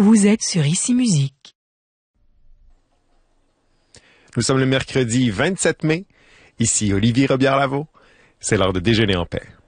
Vous êtes sur Ici Musique. Nous sommes le mercredi 27 mai. Ici Olivier Robillard-Lavaux. C'est l'heure de déjeuner en paix.